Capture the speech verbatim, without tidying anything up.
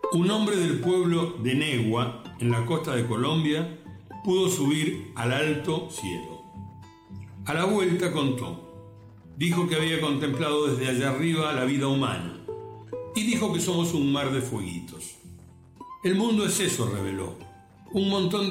Un hombre del pueblo de Negua, en la costa de Colombia, pudo subir al alto cielo. A la vuelta contó. Dijo que había contemplado desde allá arriba la vida humana y dijo que somos un mar de fueguitos. El mundo es eso, reveló. Un montón de